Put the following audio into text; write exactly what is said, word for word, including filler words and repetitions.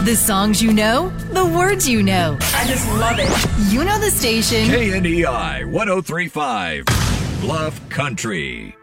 The songs you know, the words you know. I just love it. You know the station. K N E I one oh three point five, Bluff Country.